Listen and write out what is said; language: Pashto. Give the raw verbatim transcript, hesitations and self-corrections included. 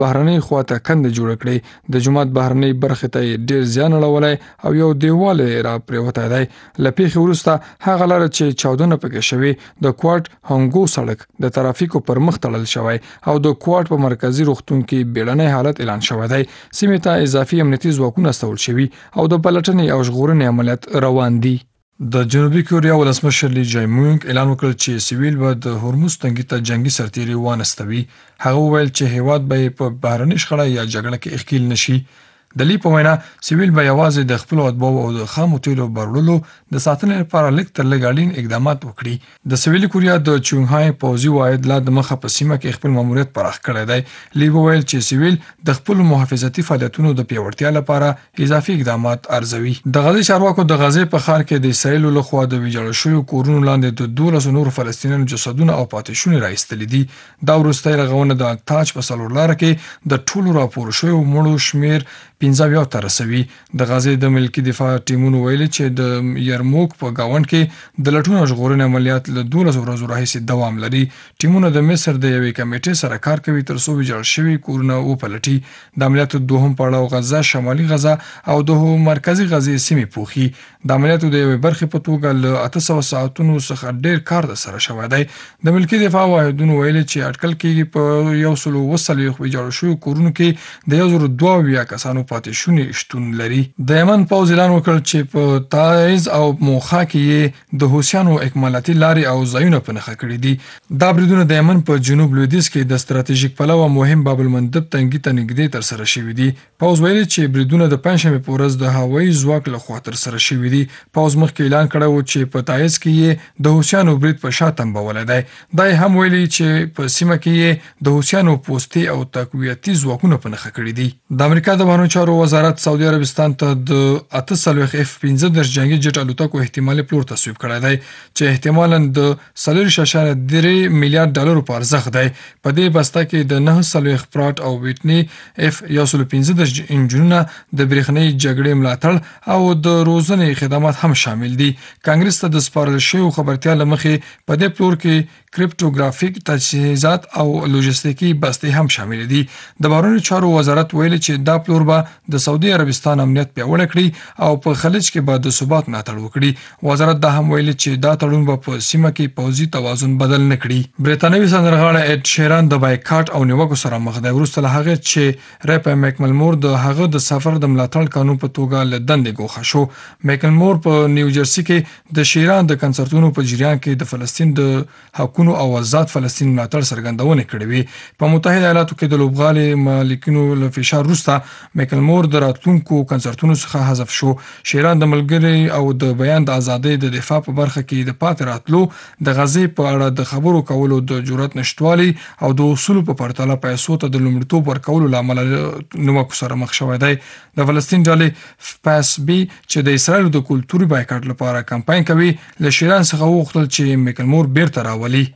بهرنۍ خواته کنده جوړه کړې. د جومات بهرنۍ برخې ته یې ډیر زیان اړولی او یو دیوال یې را پریوتی دی. له پیښې وروسته هغه لاره چې چاودنه پکې شوې د کوټ هنګو سړک د ترافیکو پر مخ تړل شوی او د کوټ په مرکزی روغتون کې بیړنی حالت اعلان شوی دی. سیمې ته اضافي امنیتي ځواکونه استول شوي او د پلټنې او ژغورنې عملیات روان دي. د جنوبي کوریا ولسمشر لی جای مونګ اعلان وکړ چې سویل به د هورموز تنګي ته جنگي سرتیري وانستوي. هغه وویل چې هیواد به په بهرنۍ شخړه یا جګړه کې ښکیل نشي. د لی په وینا سویل به یوازې د خپل اتباعو او د خامو تیلو بروړلو د ساتنې لپاره لږ تر لږ اړین اقدامات وکړي. د سویلي کوریا د چونګهای پوځي واحد لا د مخه په سیمه کې خپل ماموریت پراخ کړی دی. لی وویل چې سویل د خپل محافظتي فعالیتونو د پیاوړتیا لپاره اضافي اقدامات ارزوي. د غزې چارواکو د غزې په ښار کې د اسرایل لخوا د ویجاړ شویو کورونو لاندې د دولس نور فلسطینیانو جسدونه او پاتې شونې راایستلې دي. دا وروستۍ رغونه د تاج په څلور لاره کې د ټولو راپور شویو مړو شمیر پنځه اویا ته رسوي. د غزې د ملکي دفاع ټیمونو ویلي چې د یرموک په گاونډ کې د لټون او ژغورنې عملیات له دولس ورځو راهیسې دوام لري. ټیمونه د مصر د یوې کمیټې سره کار کوي تر څو ویجاړ شوي کورونه وپلټي. د عملیاتو دوهم پړاو غزه، شمالي غزه او د مرکزي غزې سیمې پوښي. د عملیاتو د یوې برخې په توګه له اته سوه ساعتونو څخه ډیر کار د سره شوی دی. د ملکي دفاع واحدونو ویلي چې اټکل کېږي په یو سل او اوه څلوېښت ویجاړ شویو کورونو کې د یو زر دوه اویا کسانو پاتې شونې شتون لري. د یمن پوځ اعلان وکړ چې په تایز او موخه کې د حوثیانو اکمالاتي لارې او ځایونه په نښه کړي دي. دا بریدونه د یمن په جنوب لویدیځ کې د ستراتیژیک پلوه مهم باب المندب تنګي ته نږدې تر سره شوي دي. پوځ ویلي چې بریدونه د پنځشنبې په ورځ د هوایي ځواک لخوا تر سره شوي دي. پوځ مخکې اعلان کړی و چې په تایز کې د حوثیانو برید په شا تنبولی دی. دا هم ویلي چې په سیمه کې د حوثیانو پوستي او تقویتي ځواکونه په نښه کړي دي. د امریکا د بهرنیو چارو وزارت سعودي عربستان ته د اته څلوېښت اف پنځه دېرش جنگي جټ الوتکو احتمالي پلور تصویب کړی دی چې احتمالاً د څلور اعشاریه درې میلیارډ ډالرو په ارزښت دی. په دې بسته کې د نهه څلوېښت پراټ او ویټني اف یو سل پنځه دېرش انجنونه، د برېښنایي جګړې ملاتړ او د روزنې خدمات هم شامل دي. کانګرس ته د سپارل شویو خبرتیا له مخې په دې پلور کې کرپټوګرافیک تجهیزات او لوجستیکي بستې هم شامل دي. د بهرنیو چارو وزارت ویلي چې دا پلور به د سعودي عربستان امنیت پیاوړی کړي او په خلیج کې به د ثبات ملاتړ وکړي. وزارت دا هم ویلي چې دا تړون به په سیمه کې پوځي توازن بدل نه کړي. برتانوي سندرغاړی اډ شیران د بایکاټ او نیوکو سره مخ دی وروسته له هغې چې ریپ میکملمور د هغه د سفر د ملاتړ قانون په توګه له دندې ګوښه شو. میکملمور په نیوجرسي کې د شیران د کنسرتونو په جریان کې د فلسطین د حقونو او آزاد فلسطین ملاتړ څرګندونې کړې وې. په متحده ایالاتو کې د لوبغالي مالکینو له فشار وروسته میکلمور د راتلونکو کنسرتونو څخه حذف شو. شیران د ملګري او د بیان د ازادۍ د دفاع په برخه کې د پاتې راتلو، د غزې په اړه د خبرو کولو د جرأت نشتوالي او د اصولو په پرتله پیسو ته د لومړیتوب ورکولو له امله نیوکو سره مخ شوی دی. د فلسطین ډلې فاس بي چې د اسرایلو د کلتوري بایکاټ لپاره کمپاین کوي له شیران څخه وغوښتل چې میکلمور بیرته راولي.